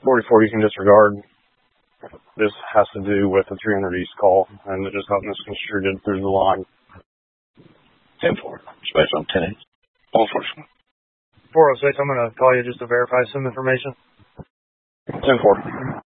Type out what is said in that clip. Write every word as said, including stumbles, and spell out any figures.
forty-four you can disregard. This has to do with the three hundred East call, and it just got misconstrued through the line. ten four, space on ten eight. All enforcement. four oh six, I'm going to call you just to verify some information. ten four.